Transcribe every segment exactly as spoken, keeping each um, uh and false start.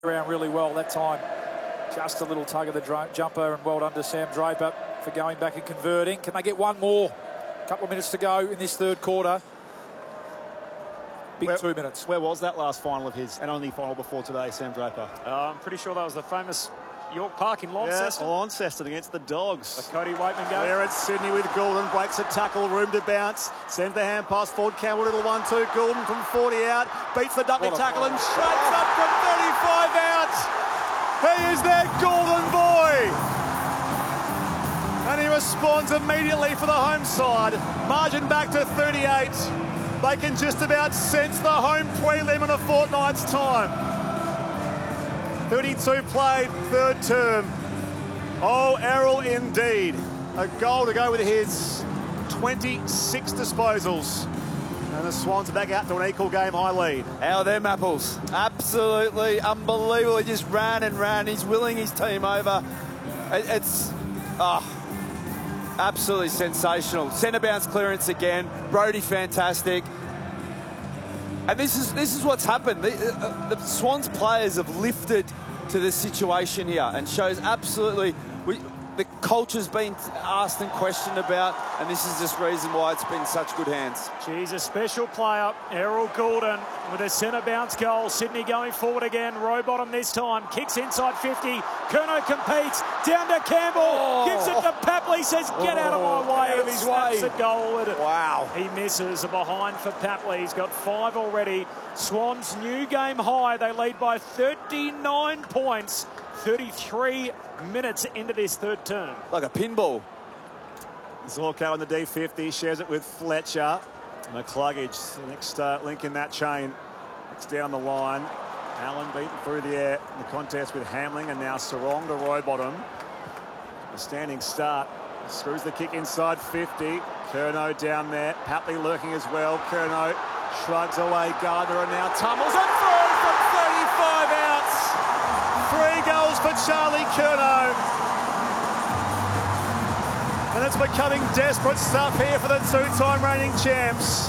around really well that time. Just a little tug of the jumper, and well done to Sam Draper for going back and converting. Can they get one more? A couple of minutes to go in this third quarter. Big where, two minutes. Where was that last final of his, and only final before today, Sam Draper? Uh, I'm pretty sure that was the famous York Park in Launceston. Yeah, Launceston against the Dogs. The Cody Waitman game. There at Sydney with Goulden, breaks a tackle, room to bounce, sends the hand pass forward, Campbell, little one two, Goulden from forty out, beats the Dunkley tackle and strikes up from thirty-five out. He is their Goulden boy. And he responds immediately for the home side. Margin back to thirty-eight. They can just about sense the home prelim in a fortnight's time. thirty-two played, third term. Oh, Errol indeed. A goal to go with his twenty-six disposals. And the Swans are back out to an equal game high lead. How are them apples? Absolutely unbelievable. He just ran and ran. He's willing his team over. It's oh, absolutely sensational. Centre bounce clearance again. Brodie fantastic. And this is this is what's happened. The, uh, the Swans players have lifted to the situation here and shows absolutely we, the culture's been asked and questioned about, and this is just reason why it's been such good hands. She's a special player, Errol Goulden, with a centre bounce goal. Sydney going forward again. Rowbottom this time. Kicks inside fifty. Curnow competes. Down to Campbell. Oh. Gives it to Papley. Says, get oh. out of my way. Out of his way. Snaps a goal. Wow. He misses. A behind for Papley. He's got five already. Swans new game high. They lead by thirty-nine points. thirty-three minutes into this third term. Like a pinball. Zorko in the D fifty, shares it with Fletcher. McCluggage, the next uh, link in that chain. It's down the line. Allen beaten through the air in the contest with Hamling, and now Sarong to Rowbottom. A standing start. Screws the kick inside fifty. Curnow down there. Papley lurking as well. Curnow shrugs away Gardner, and now tumbles and throws from thirty-five outs. Three goals for Charlie Curnow. And it's becoming desperate stuff here for the two-time reigning champs.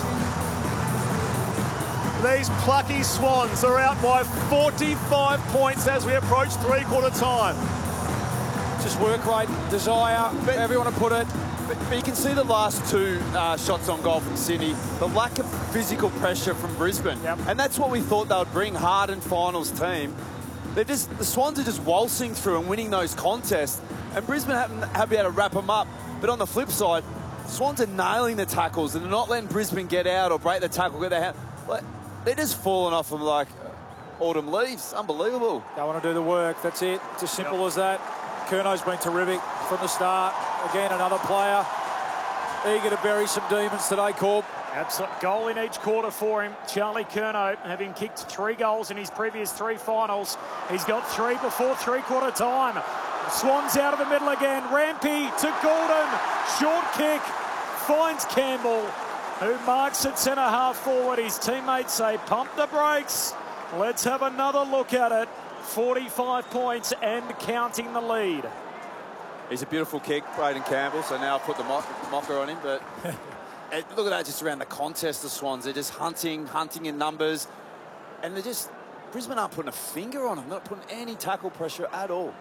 These plucky Swans are out by forty-five points as we approach three-quarter time. Just work rate, desire, but however you want to put it. But, but you can see the last two uh, shots on goal from Sydney, the lack of physical pressure from Brisbane. Yep. And that's what we thought they would bring, hardened finals team. They're just, the Swans are just waltzing through and winning those contests, and Brisbane haven't have been able to wrap them up. But on the flip side, Swans are nailing the tackles and they're not letting Brisbane get out or break the tackle, get their hand. They're just falling off them like autumn leaves. Unbelievable. They want to do the work. That's it. It's as simple yep. as that. Curnow's been terrific from the start. Again, another player eager to bury some demons today, Corb. Absolute goal in each quarter for him. Charlie Curnow, having kicked three goals in his previous three finals. He's got three before three-quarter time. Swans out of the middle again. Rampy to Goulden. Short kick. Finds Campbell, who marks at centre half forward. His teammates say, pump the brakes. Let's have another look at it. forty-five points and counting the lead. He's a beautiful kick, Braden Campbell. So now I'll put the mocker on him. But look at that, just around the contest, the Swans. They're just hunting, hunting in numbers. And they're just, Brisbane aren't putting a finger on them. They're not putting any tackle pressure at all.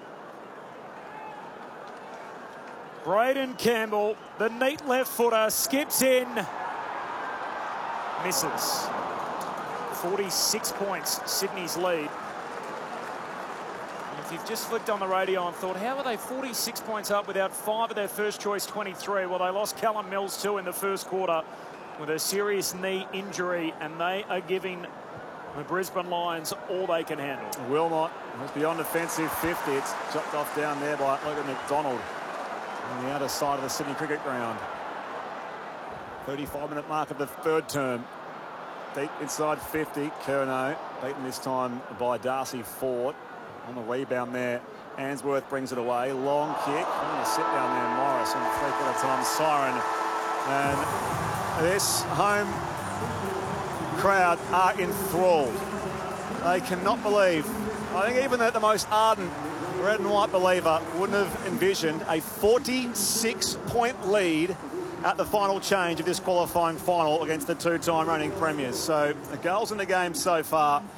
Braden Campbell, the neat left footer, skips in, misses. forty-six points, Sydney's lead. And if you've just flicked on the radio and thought, how are they forty-six points up without five of their first choice twenty-three? Well, they lost Callum Mills too in the first quarter with a serious knee injury, and they are giving the Brisbane Lions all they can handle. Wilmot was beyond defensive fifty. It's chopped off down there by Logan McDonald on the outer side of the Sydney Cricket Ground. thirty-five minute mark of the third term. Deep inside fifty. Curnow beaten this time by Darcy Ford. On the rebound there, Answorth brings it away. Long kick. I'm going to sit down there, Morris, on the three-quarter time siren. And this home crowd are enthralled. They cannot believe. I think even the most ardent red and white believer wouldn't have envisioned a forty-six point lead at the final change of this qualifying final against the two-time reigning premiers. So the goals in the game so far,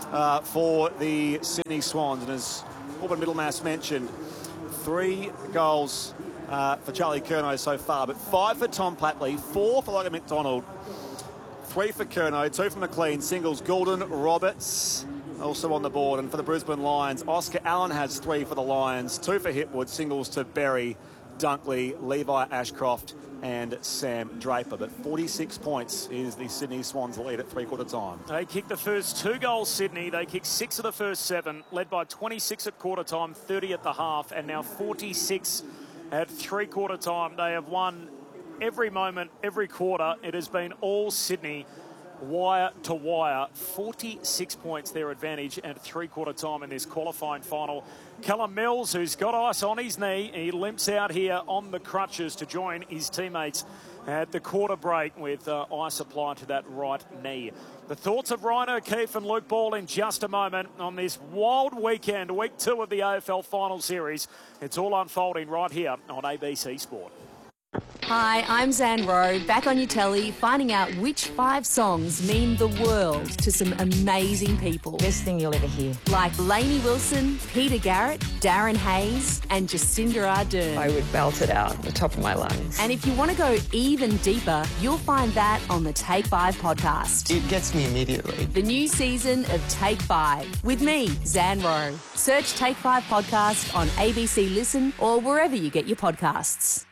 uh, for the Sydney Swans. And as Auburn Middlemass mentioned, three goals uh, for Charlie Curnow so far, but five for Tom Plapley, four for Logan McDonald, three for Curnow, two for McLean, singles Goulden, Roberts also on the board. And for the Brisbane Lions, Oscar Allen has three for the Lions, two for Hipwood, singles to Berry, Dunkley, Levi Ashcroft and Sam Draper. But forty-six points is the Sydney Swans lead at three-quarter time. They kicked the first two goals, Sydney. They kicked six of the first seven, led by twenty-six at quarter time, thirty at the half, and now forty-six at three-quarter time. They have won every moment, every quarter. It has been all Sydney, wire to wire. forty-six points their advantage at three-quarter time in this qualifying final. Callum Mills, who's got ice on his knee, he limps out here on the crutches to join his teammates at the quarter break with uh, ice applied to that right knee. The thoughts of Ryan O'Keefe and Luke Ball in just a moment on this wild weekend, week two of the A F L Final Series. It's all unfolding right here on A B C Sport. Hi, I'm Zan Rowe, back on your telly, finding out which five songs mean the world to some amazing people. Best thing you'll ever hear. Like Lainey Wilson, Peter Garrett, Darren Hayes, and Jacinda Ardern. I would belt it out at the top of my lungs. And if you want to go even deeper, you'll find that on the Take Five podcast. It gets me immediately. The new season of Take Five with me, Zan Rowe. Search Take Five podcast on A B C Listen or wherever you get your podcasts.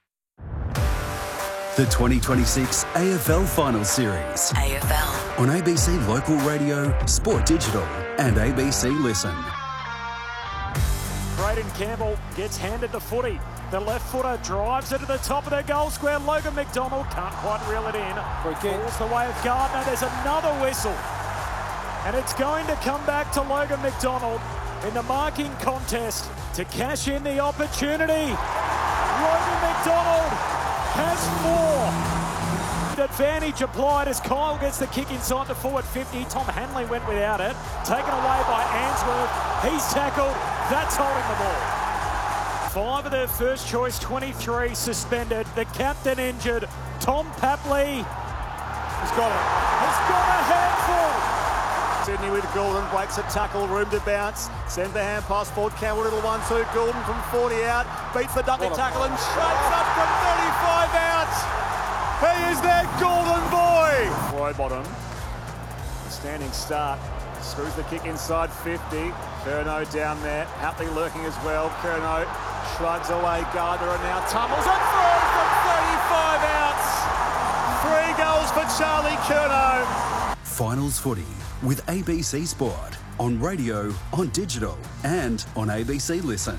The twenty twenty-six A F L Final Series. A F L. On A B C Local Radio, Sport Digital and A B C Listen. Braden Campbell gets handed the footy. The left footer drives it to the top of their goal square. Logan McDonald can't quite reel it in. Falls the way of Gardner. There's another whistle. And it's going to come back to Logan McDonald in the marking contest to cash in the opportunity. Logan McDonald has four. Advantage applied as Kyle gets the kick inside the forward fifty. Tom Hanley went without it. Taken away by Answorth. He's tackled. That's holding the ball. Five of their first choice, twenty-three suspended. The captain injured. Tom Papley has got it. Has got a handful. Sydney with Goulden, breaks a tackle, room to bounce, sends the hand pass forward, Campbell little one two, Goulden from forty out, beats the Dunkley tackle and shapes up from thirty-five out. He is their Goulden boy. Rowbottom, a standing start, screws the kick inside fifty, Curnow down there, Hatley lurking as well, Curnow shrugs away, Gardner and now tumbles and through from thirty-five outs. Three goals for Charlie Curnow. Finals footy with A B C Sport on radio, on digital and on A B C Listen.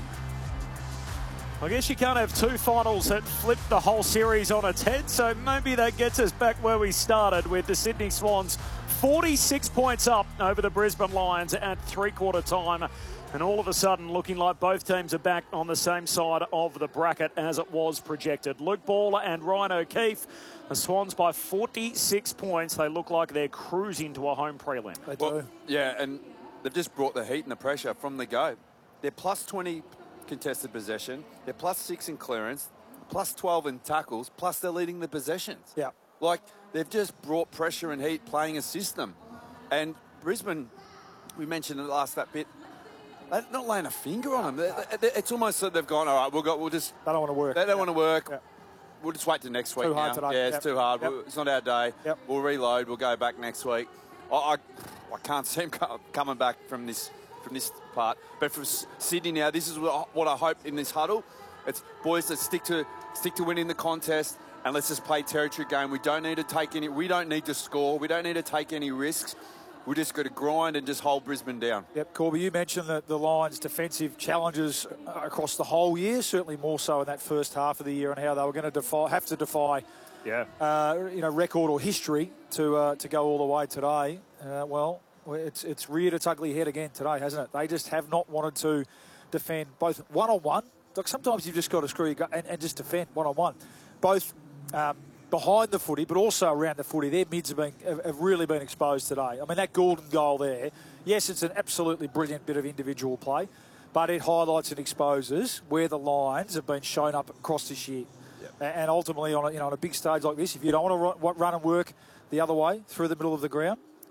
I guess you can't have two finals that flip the whole series on its head, so maybe that gets us back where we started with the Sydney Swans forty-six points up over the Brisbane Lions at three-quarter time, and all of a sudden looking like both teams are back on the same side of the bracket as it was projected. Luke Ball and Ryan O'Keefe, the Swans by forty-six points. They look like they're cruising to a home prelim. They do. Well, yeah, and they've just brought the heat and the pressure from the go. They're plus twenty contested possession. They're plus six in clearance, plus twelve in tackles, plus they're leading the possessions. Yeah. Like, they've just brought pressure and heat playing a system. And Brisbane, we mentioned it last that bit, they're not laying a finger on them. They're, they're, it's almost like they've gone, all right, we'll go, we'll just... They don't want to work. They don't yeah. want to work. Yeah. We'll just wait till next week Too now. hard today. Yeah, it's Yep. too hard. Yep. It's not our day. Yep. We'll reload. We'll go back next week. I, I, I can't see him coming back from this from this part. But for Sydney now, this is what I hope in this huddle. It's boys, let's stick to stick to winning the contest and let's just play territory game. We don't need to take any. We don't need to score. We don't need to take any risks. We just got to grind and just hold Brisbane down. Yep, Corby, you mentioned that the Lions' defensive challenges across the whole year, certainly more so in that first half of the year, and how they were going to defy, have to defy, Yeah. uh, you know, record or history to uh, to go all the way today. Uh, well, it's it's reared its ugly head again today, hasn't it? They just have not wanted to defend both one on one. Like sometimes you've just got to screw your gut and, and just defend one on one, both. Um, behind the footy, but also around the footy. Their mids have, been, have, have really been exposed today. I mean, that Goulden goal there, yes, it's an absolutely brilliant bit of individual play, but it highlights and exposes where the Lions have been shown up across this year. Yep. And ultimately, on a, you know, on a big stage like this, if you don't want to run and work the other way through the middle of the ground,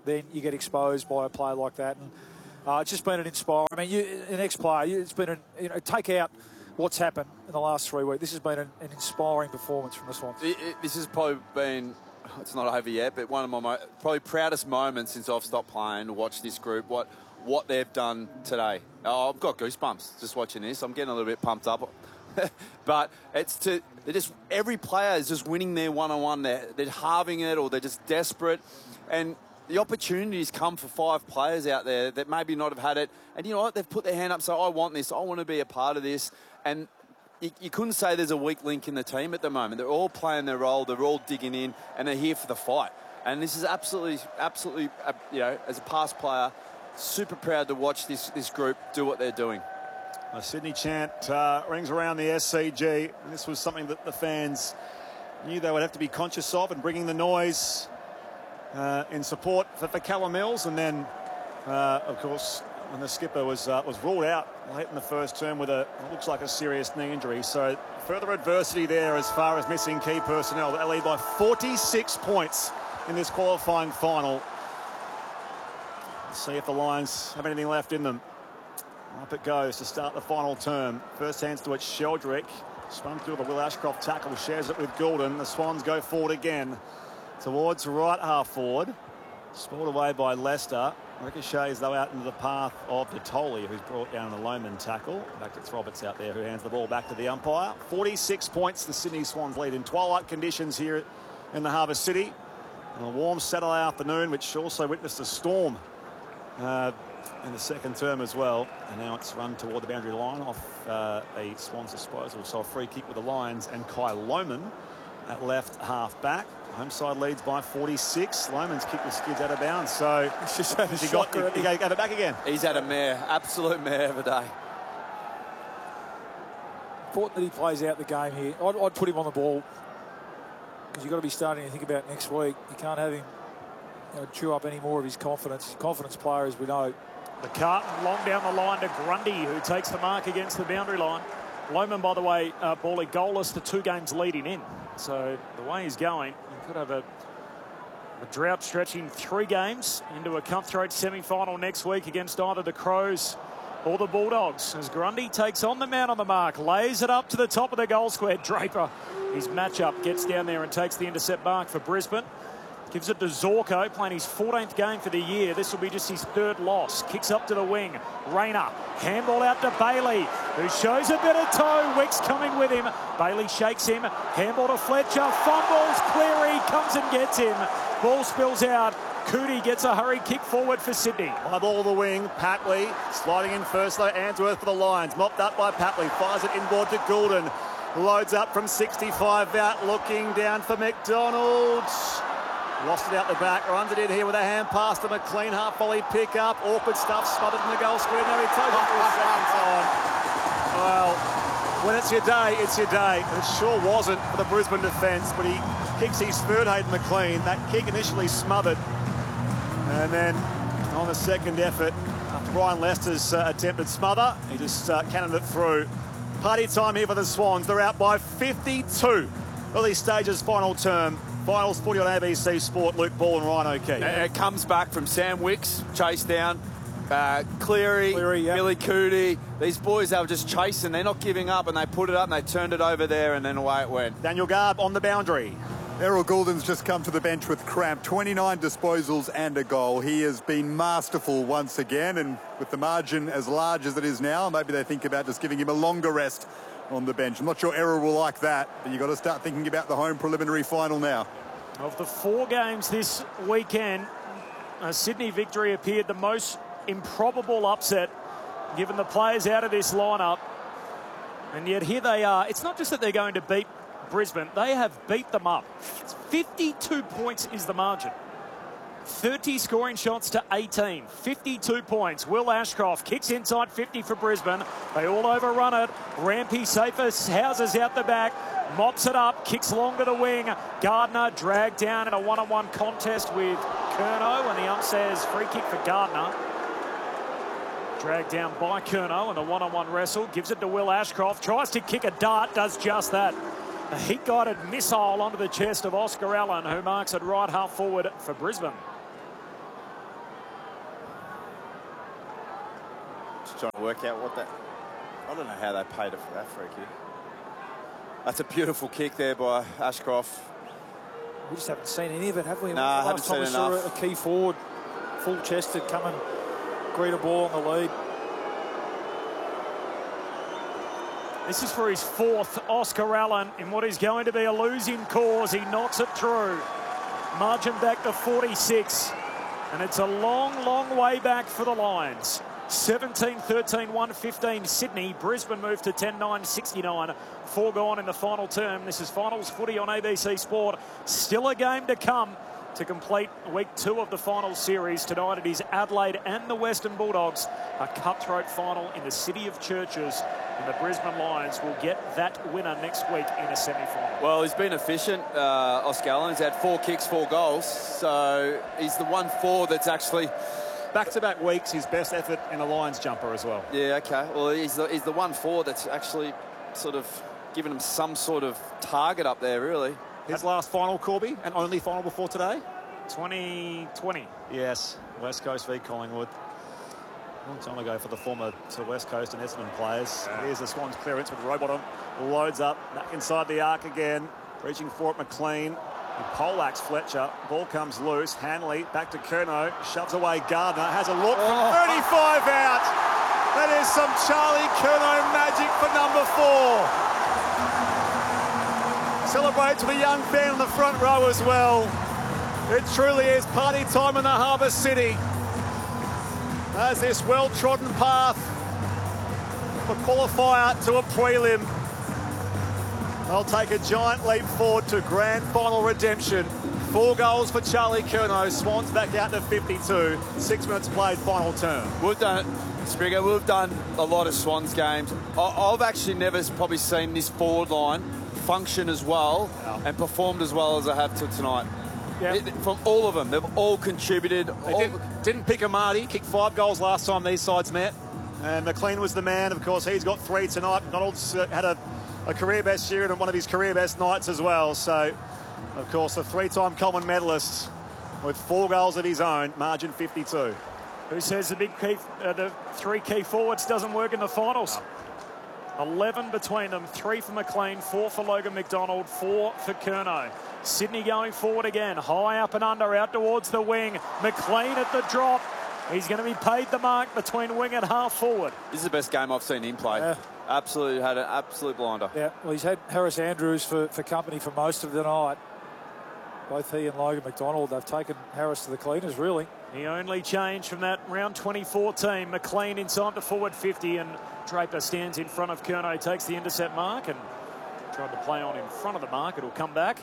then you get exposed by a player like that. And uh, it's just been an inspiring. I mean, you, an ex-player, it's been, an, you know, take out what's happened in the last three weeks. This has been an, an inspiring performance from the Swans. It, it, this has probably been, it's not over yet, but one of my mo- probably proudest moments since I've stopped playing to watch this group, what what they've done today. Oh, I've got goosebumps just watching this. I'm getting a little bit pumped up. But it's to, they're just, every player is just winning their one-on-one. They're, they're halving it, or they're just desperate. And the opportunities come for five players out there that maybe not have had it. And you know what? They've put their hand up, so I want this. I want to be a part of this. And you, you couldn't say there's a weak link in the team at the moment. They're all playing their role. They're all digging in, and they're here for the fight. And this is absolutely, absolutely, uh, you know, as a past player, super proud to watch this, this group do what they're doing. A Sydney chant uh, rings around the S C G. And this was something that the fans knew they would have to be conscious of, and bringing the noise uh, in support for, for Callum Mills. And then, uh, of course, when the skipper was uh, was ruled out late in the first term with a, it looks like a serious knee injury. So further adversity there as far as missing key personnel. They lead by forty-six points in this qualifying final. Let's see if the Lions have anything left in them. Up it goes to start the final term. First hands to it, Sheldrick. Spun through the Will Ashcroft tackle, shares it with Goulden. The Swans go forward again towards right half forward. Spoiled away by Leicester. Ricochets, though, out into the path of Detoli, who's brought down the Lohman tackle. Back to Roberts out there, who hands the ball back to the umpire. forty-six points the Sydney Swans lead in twilight conditions here in the Harbour City. And a warm Saturday afternoon, which also witnessed a storm uh, in the second term as well. And now it's run toward the boundary line off uh, a Swans disposal. So a free kick with the Lions and Kai Lohman at left half back. Home side leads by forty-six. Lohman's kicked the skids out of bounds. So It's just had a he got, shocker. he, he gave it back again. He's had a mare, absolute mare of a day. Important that he plays out the game here. I'd, I'd put him on the ball, because you've got to be starting to think about next week. You can't have him, you know, chew up any more of his confidence. Confidence player, as we know. McCartan long down the line to Grundy, who takes the mark against the boundary line. Lohman, by the way, uh, Bally goalless to two games leading in. So the way he's going, you could have a, a drought stretching three games into a Cutthroat semi-final next week against either the Crows or the Bulldogs. As Grundy takes on the man on the mark, lays it up to the top of the goal square. Draper, his matchup, gets down there and takes the intercept mark for Brisbane. Gives it to Zorko, playing his fourteenth game for the year. This will be just his third loss. Kicks up to the wing. Rayner, handball out to Bailey, who shows a bit of toe. Wicks coming with him. Bailey shakes him. Handball to Fletcher. Fumbles. Cleary comes and gets him. Ball spills out. Cootie gets a hurry kick forward for Sydney. High ball the wing. Patley sliding in first, though. Answorth for the Lions. Mopped up by Patley. Fires it inboard to Goulden. Loads up from sixty-five out. Looking down for McDonald. Lost it out the back, runs it in here with a hand pass to McLean, half volley pick up, awkward stuff, smothered in the goal square. Now he takes it for a second time. Well, when it's your day, it's your day. And it sure wasn't for the Brisbane defence, but he kicks his third, Hayden McLean. That kick initially smothered. And then on the second effort, after Brian Lester's uh, attempted smother, he just uh, cannoned it through. Party time here for the Swans. They're out by fifty-two. Early stages, final term. Finals footy on A B C Sport. Luke Ball and Ryan O'Keefe. It comes back from Sam Wicks, chased down. Uh, Cleary, Cleary, yep. Billy Cootie. These boys, they were just chasing. They're not giving up, and they put it up and they turned it over there, and then away it went. Daniel Garb on the boundary. Errol Goulden's just come to the bench with cramp. twenty-nine disposals and a goal. He has been masterful once again, and with the margin as large as it is now, maybe they think about just giving him a longer rest on the bench. I'm not sure Errol will like that, but you've got to start thinking about the home preliminary final now. Of the four games this weekend, a Sydney victory appeared the most improbable upset, given the players out of this lineup. And yet here they are. It's not just that they're going to beat Brisbane, they have beat them up. It's fifty-two points is the margin. thirty scoring shots to eighteen. fifty-two points. Will Ashcroft kicks inside fifty for Brisbane. They all overrun it. Rampy Safest houses out the back. Mops it up. Kicks long to the wing. Gardner dragged down in a one-on-one contest with Curnow. And the ump says free kick for Gardner. Dragged down by Curnow in the one-on-one wrestle. Gives it to Will Ashcroft. Tries to kick a dart. Does just that. A heat-guided missile onto the chest of Oscar Allen, who marks it right half forward for Brisbane. just trying to work out what that... I don't know how they paid it for that free kick. That's a beautiful kick there by Ashcroft. We just haven't seen any of it, have we? No, I haven't Last time seen we saw enough. a key forward, full-chested, come and greet a ball on the lead. This is for his fourth, Oscar Allen, in what is going to be a losing cause. He knocks it through. Margin back to forty-six. And it's a long, long way back for the Lions. seventeen thirteen, one fifteen Sydney. Brisbane moved to ten nine sixty-nine. Four gone in the final term. This is finals footy on A B C Sport. Still a game to come to complete week two of the final series. Tonight it is Adelaide and the Western Bulldogs. A cutthroat final in the city of churches. And the Brisbane Lions will get that winner next week in a semi-final. Well, he's been efficient, uh, Oscar Allen. He's had four kicks, four goals. So he's the one four that's actually... Back-to-back weeks, his best effort in a Lions jumper as well. Yeah, okay. Well, he's the, he's the one four that's actually sort of given him some sort of target up there, really. His last final, Corby, and only final before today? twenty twenty. Yes, West Coast v Collingwood. A long time ago for the former to West Coast and Essendon players. Yeah. Here's the Swans clearance with Rowbottom. Loads up, back inside the arc again. Reaching for it, McLean. He poleaxes Fletcher. Ball comes loose. Hanley back to Curnow. Shoves away Gardner. Has a look from oh. thirty-five out. That is some Charlie Curnow magic for number four. Celebrates with a young fan on the front row as well. It truly is party time in the Harbour City. As this well-trodden path for qualifier to a prelim. They'll take a giant leap forward to grand final redemption. Four goals for Charlie Curnow. Swans back out to fifty-two. Six minutes played, final term. We've done, Sprigger, we've done a lot of Swans games. I've actually never probably seen this forward line function as well yeah. and performed as well as I have to tonight. Yeah. It, from all of them, they've all contributed. They all didn't, didn't pick Amati, kicked five goals last time these sides met. And McLean was the man. Of course, he's got three tonight. McDonald's uh, had a, a career best year and one of his career best nights as well. So, of course, a three-time Coleman medalist with four goals of his own, margin fifty-two. Who says the big key, uh, the three key forwards doesn't work in the finals? Oh. eleven between them, three for McLean, four for Logan McDonald, four for Curnow. Sydney going forward again, high up and under, out towards the wing. McLean at the drop. He's going to be paid the mark between wing and half forward. This is the best game I've seen him play. Yeah. Absolutely, had an absolute blinder. Yeah, well, he's had Harris Andrews for, for company for most of the night. Both he and Logan McDonald, they've taken Harris to the cleaners, really. The only change from that round twenty-four team, McLean inside the forward fifty, and Draper stands in front of Curnow, takes the intercept mark and tried to play on in front of the mark. It'll come back.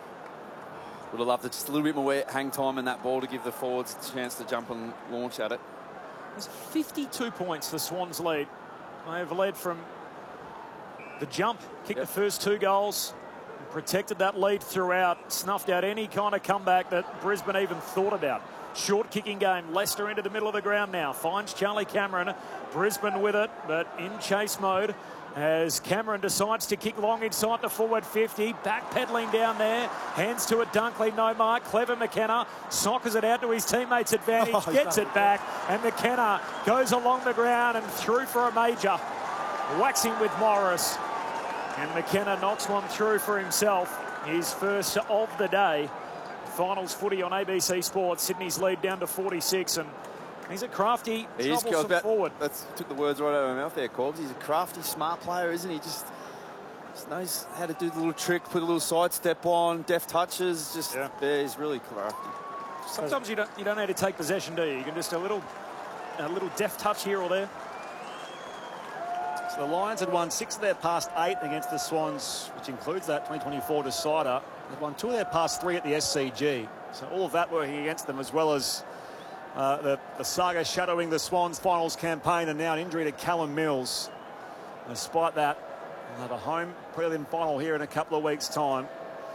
Would have loved just a little bit more hang time in that ball to give the forwards a chance to jump and launch at it. There's fifty-two points the Swans lead. They've led from the jump, kicked yep. the first two goals, and protected that lead throughout, snuffed out any kind of comeback that Brisbane even thought about. Short kicking game, Leicester into the middle of the ground now, finds Charlie Cameron, Brisbane with it, but in chase mode as Cameron decides to kick long inside the forward fifty, backpedaling down there, hands to it, Dunkley, no mark, clever McKenna, sockers it out to his teammates' advantage, oh, gets it back, and McKenna goes along the ground and through for a major, waxing with Morris, and McKenna knocks one through for himself, his first of the day. Finals footy on A B C Sports. Sydney's lead down to forty-six, and he's a crafty, troublesome about, forward. That's took the words right out of my mouth there, Corbs. He's a crafty, smart player, isn't he? Just, just knows how to do the little trick, put a little sidestep on, deft touches. Just yeah. yeah, he's really crafty. Sometimes you don't you don't need to take possession, do you? You can just a little a little deft touch here or there. So the Lions had won six of their past eight against the Swans, which includes that twenty twenty-four decider. They've won two of their past three at the S C G. So all of that working against them, as well as uh, the, the saga shadowing the Swans finals campaign, and now an injury to Callum Mills. And despite that, we'll have a home prelim final here in a couple of weeks' time.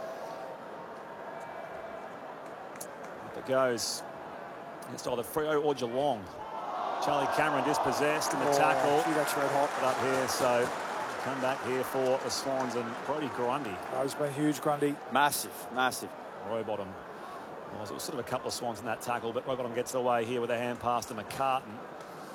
Up it goes. It's either Freo or Geelong. Charlie Cameron dispossessed in the oh, tackle. Gee, that's red hot. Up here, so come back here for the Swans and Brody Grundy. Oh, he's been huge, Grundy. Massive, massive. Rowbottom. Well, it was sort of a couple of Swans in that tackle, but Rowbottom gets away here with a hand pass to McCartan.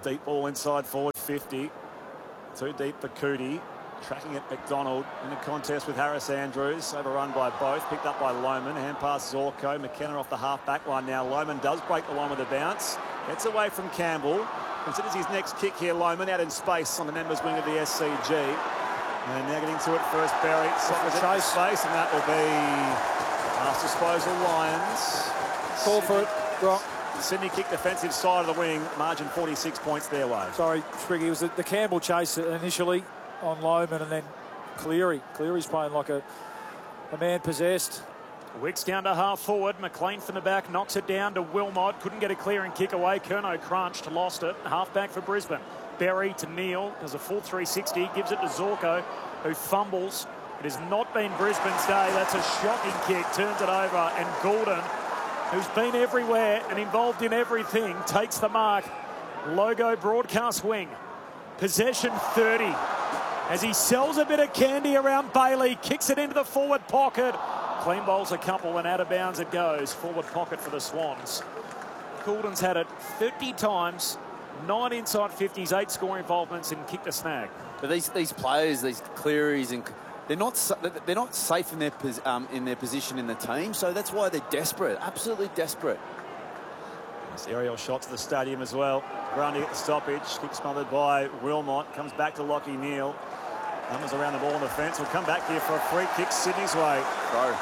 Deep ball inside forward fifty. Too deep for Cootie. Tracking it, McDonald in a contest with Harris Andrews. Overrun by both. Picked up by Lohman. Hand pass Zorko. McKenna off the half back line now. Lohman does break the line with a bounce. Gets away from Campbell. Considers his next kick here. Lohman out in space on the members wing of the S C G. And now getting to it first, Berry. Sockers it in space, and that will be last disposal, Lions. Call for it. Well, Sydney kick defensive side of the wing. Margin forty-six points their way. Sorry, Spriggy. It was the, the Campbell chase initially on Lohman, and then Cleary. Cleary's playing like a, a man possessed. Wicks down to half forward. McLean from the back knocks it down to Wilmot. Couldn't get a clearing kick away. Curnow crunched, lost it. Half back for Brisbane. Berry to Neal. There's a full three sixty. Gives it to Zorko, who fumbles. It has not been Brisbane's day. That's a shocking kick. Turns it over. And Gordon, who's been everywhere and involved in everything, takes the mark. Logo broadcast wing. Possession thirty. As he sells a bit of candy around Bailey. Kicks it into the forward pocket. Clean bowls a couple and out of bounds it goes. Forward pocket for the Swans. Goulden's had it thirty times. Nine inside fifties, eight score involvements, and kicked a snag. But these these players, these Clearys, and they're not they're not safe in their um, in their position in the team. So that's why they're desperate, absolutely desperate. This aerial shot to the stadium as well. Grundy at the stoppage. Kick smothered by Wilmot. Comes back to Lockie Neal. Numbers around the ball on the fence. Will come back here for a free kick Sydney's way. Throw.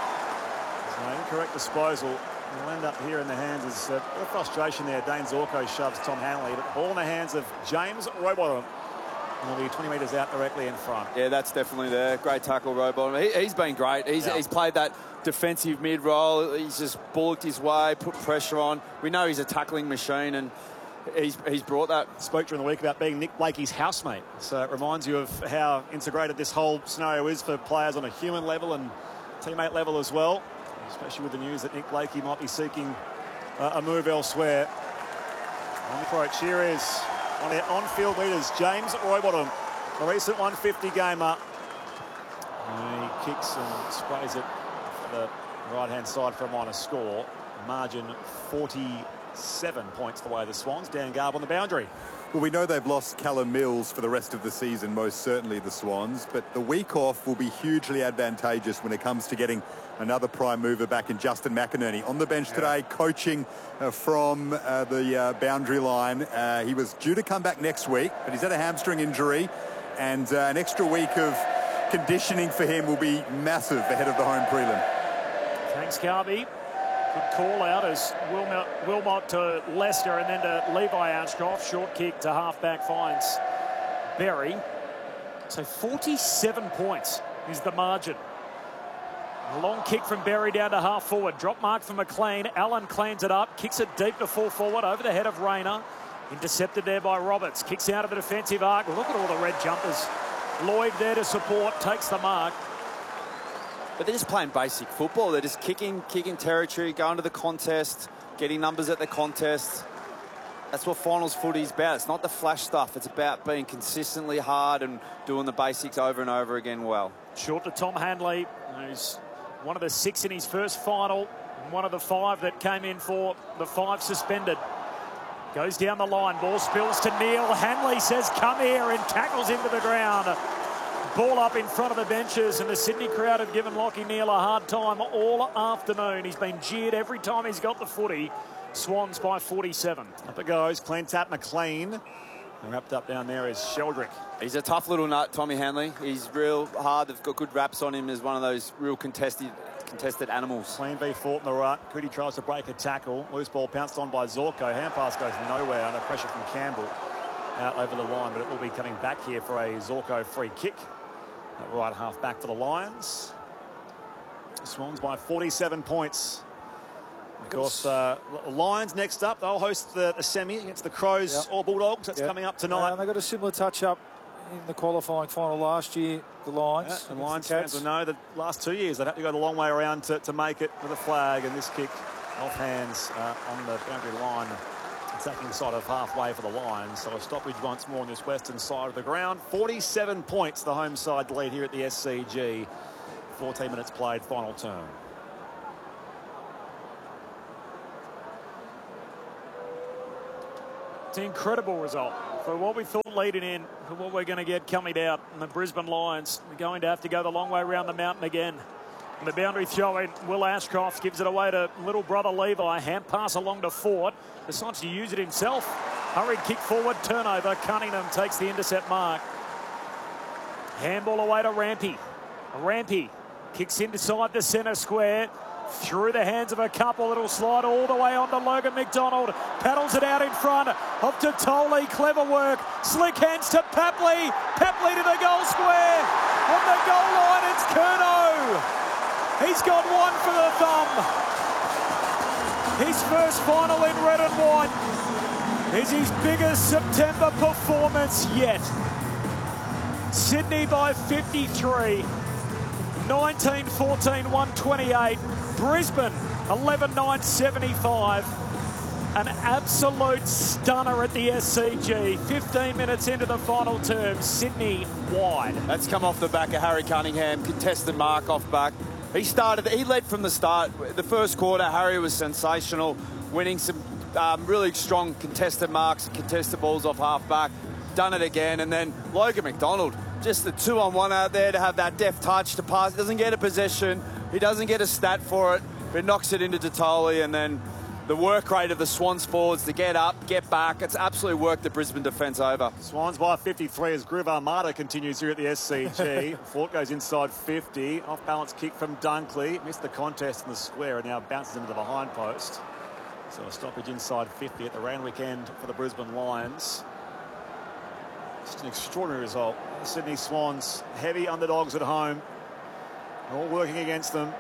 No, incorrect disposal. Will end up here in the hands. Is uh, a frustration there. Dane Zorko shoves Tom Hanley. But ball in the hands of James Rowbottom. Will be twenty metres out directly in front. Yeah, that's definitely there. Great tackle, Rowbottom. He, he's been great. He's, yeah. he's played that defensive mid-roll. He's just bullocked his way, put pressure on. We know he's a tackling machine, and he's, he's brought that. Spoke during the week about being Nick Blakey's housemate. So it reminds you of how integrated this whole scenario is for players on a human level and teammate level as well. Especially with the news that Nick Blakey might be seeking uh, a move elsewhere. On the approach, here is one of their on-field leaders, James Rowbottom, a recent one fifty gamer. And he kicks and sprays it for the right-hand side for a minor score. Margin forty-seven points the way the Swans. Dan Garb on the boundary. Well, we know they've lost Callum Mills for the rest of the season, most certainly the Swans, but the week off will be hugely advantageous when it comes to getting another prime mover back in Justin McInerney. On the bench yeah. today, coaching uh, from uh, the uh, boundary line. Uh, he was due to come back next week, but he's had a hamstring injury, and uh, an extra week of conditioning for him will be massive ahead of the home prelim. Thanks, Garby. Good call out as Wilmot, Wilmot to Lester and then to Levi Ashcroft. Short kick to half-back finds Berry. So forty-seven points is the margin. A long kick from Berry down to half forward. Drop mark for McLean. Allen cleans it up. Kicks it deep to full forward over the head of Rayner. Intercepted there by Roberts. Kicks out of the defensive arc. Look at all the red jumpers. Lloyd there to support. Takes the mark. But they're just playing basic football. They're just kicking, kicking territory, going to the contest, getting numbers at the contest. That's what finals footy is about. It's not the flash stuff. It's about being consistently hard and doing the basics over and over again well. Short to Tom Hanley, who's one of the six in his first final, and one of the five that came in for the five suspended. Goes down the line. Ball spills to Neal. Hanley says, come here, and tackles into the ground. Ball up in front of the benches, and the Sydney crowd have given Lockie Neal a hard time all afternoon. He's been jeered every time he's got the footy. Swans by forty-seven. Up it goes. Clean tap McLean. And wrapped up down there is Sheldrick. He's a tough little nut, Tommy Hanley. He's real hard. They've got good wraps on him as one of those real contested contested animals. Clean V fought in the rut. Goody tries to break a tackle. Loose ball pounced on by Zorko. Hand pass goes nowhere under pressure from Campbell. Out over the line, but it will be coming back here for a Zorko free kick. At right half back for the Lions. Swans by forty-seven points. Of course, uh, Lions next up. They'll host the, the semi against the Crows yep. or Bulldogs. That's yep. coming up tonight. Uh, and they got a similar touch-up in the qualifying final last year, the Lions. Yeah, and Lions fans will know that last two years they'd have to go the long way around to, to make it with a flag, and this kick off hands uh, on the boundary line, attacking side of halfway for the Lions. So a stoppage once more on this western side of the ground. forty-seven points, the home side lead here at the S C G. fourteen minutes played, final term. It's an incredible result for what we thought leading in, for what we're going to get coming out. And the Brisbane Lions are going to have to go the long way around the mountain again. And the boundary throw in, Will Ashcroft gives it away to little brother Levi. Hand pass along to Ford. Decides to use it himself. Hurried kick forward, turnover. Cunningham takes the intercept mark. Handball away to Rampy. Rampy kicks inside the centre square. Through the hands of a couple, it'll slide all the way on to Logan McDonald. Paddles it out in front of Tatoli. Clever work. Slick hands to Papley. Papley to the goal square. On the goal line, it's Curnow. He's got one for the thumb. His first final in red and white is his biggest September performance yet. Sydney by fifty-three. nineteen fourteen, one twenty-eight. Brisbane, eleven nine seventy-five. An absolute stunner at the S C G. fifteen minutes into the final term, Sydney wide. That's come off the back of Harry Cunningham, contested mark off back. He started, he led from the start. The first quarter, Harry was sensational, winning some um, really strong contested marks, contested balls off half back. Done it again, and then Logan McDonald, just the two on one out there to have that deft touch to pass. Doesn't get a possession, he doesn't get a stat for it, but knocks it into Tatoli, and then the work rate of the Swans forwards to get up, get back. It's absolutely worked the Brisbane defence over. Swans by fifty-three as Griv Armada continues here at the S C G. Fort goes inside fifty. Off balance kick from Dunkley. Missed the contest in the square and now bounces into the behind post. So a stoppage inside fifty at the Randwick end for the Brisbane Lions. Just an extraordinary result. The Sydney Swans, heavy underdogs at home. All working against them.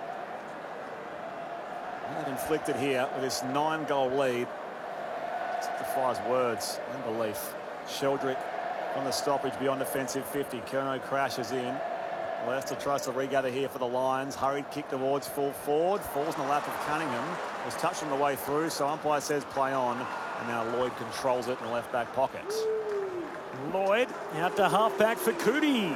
They've inflicted here with this nine-goal lead. It defies words and belief. Sheldrick on the stoppage beyond defensive fifty. Curnow crashes in. Leicester tries to regather here for the Lions. Hurried kick towards full forward. Falls in the lap of Cunningham. Was touched on the way through, so umpire says play on. And now Lloyd controls it in the left back pocket. Lloyd out to half-back for Cootie.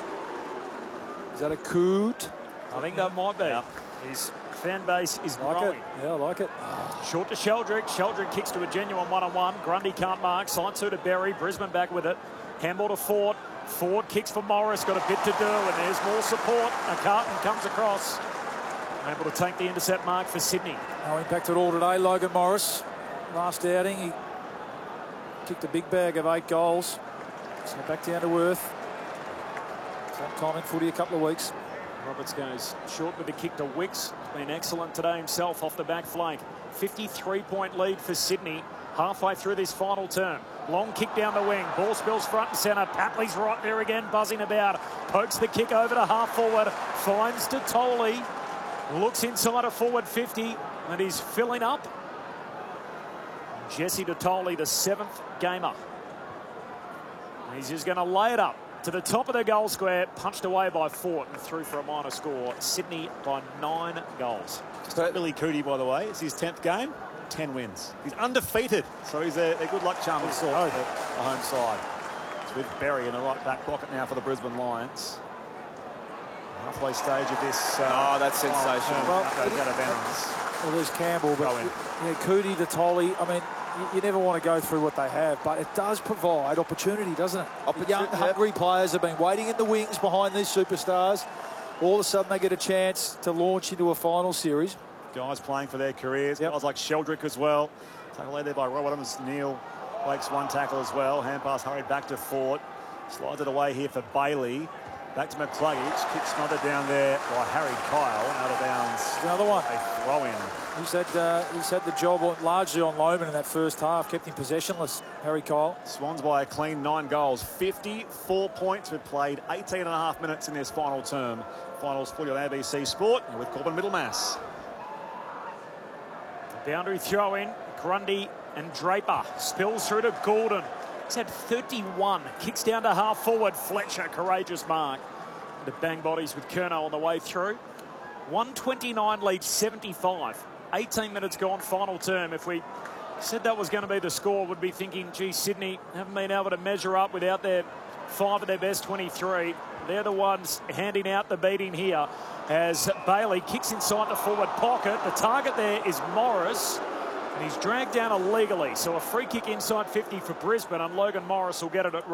Is that a coot? I think that might be. Yeah. His fan base is Like growing. it. Yeah, I like it. Short to Sheldrick. Sheldrick kicks to a genuine one-on-one. Grundy can't mark. Side two to Berry. Brisbane back with it. Handball to Ford. Ford kicks for Morris. Got a bit to do, and there's more support. A Carton comes across. Able to take the intercept mark for Sydney. No impact at all today, Logan Morris. Last outing, he kicked a big bag of eight goals. So back down to earth. Sometime in footy, a couple of weeks. Roberts goes short with the kick to Wicks. Been excellent today himself off the back flank. fifty-three point lead for Sydney halfway through this final term. Long kick down the wing. Ball spills front and centre. Papley's right there again, buzzing about. Pokes the kick over to half forward. Finds Tatoli. Looks inside a forward fifty, and he's filling up. Jesse Tatoli, the seventh gamer. He's just going to lay it up to the top of the goal square, punched away by Fort and through for a minor score. Sydney by nine goals. Just like Billy Cootie, by the way. It's his tenth game, ten wins. He's undefeated, so he's a, a good luck charm of sort for the home side. It's with Berry in the right back pocket now for the Brisbane Lions. Halfway stage of this. Uh, Oh, that's sensational. Well, goes out of bounds. Well, there's Campbell, but Go in. yeah, Cootie, Tatoli, I mean, you, you never want to go through what they have, but it does provide opportunity, doesn't it? Opportu- Young, yep. hungry players have been waiting in the wings behind these superstars. All of a sudden, they get a chance to launch into a final series. Guys playing for their careers. Yep. Guys like Sheldrick as well. Tackle led there by Rob Adams. Neil makes one tackle as well. Hand pass hurried back to Ford. Slides it away here for Bailey. Back to McCluggage. Kick smothered down there by Harry Kyle. Out of bounds. Another one. A throw in. He's had, uh, he's had the job on, largely on Loman in that first half. Kept him possessionless, Harry Kyle. Swans by a clean nine goals. fifty-four points. We've played eighteen and a half minutes in this final term. Finals fully on A B C Sport and with Corbin Middlemass. Boundary throw in. Grundy and Draper. Spills through to Gordon. He's had thirty-one. Kicks down to half forward. Fletcher, courageous mark. The bang bodies with Curnow on the way through. one twenty-nine lead seventy-five. eighteen minutes gone, final term. If we said that was going to be the score, would be thinking, gee, Sydney haven't been able to measure up without their five of their best twenty-three. They're the ones handing out the beating here as Bailey kicks inside the forward pocket. The target there is Morris. And he's dragged down illegally. So a free kick inside fifty for Brisbane, and Logan Morris will get it at